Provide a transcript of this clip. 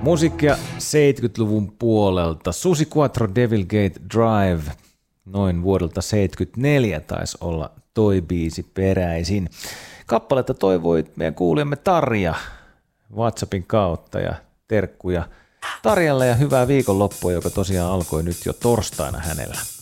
Musiikkia 70-luvun puolelta. Susi Quattro Devil Gate Drive, noin vuodelta 74 taisi olla toi biisi peräisin. Kappaletta toivoi meidän kuulijamme Tarja WhatsAppin kautta ja terkkuja Tarjalle ja hyvää viikonloppua, joka tosiaan alkoi nyt jo torstaina hänellä.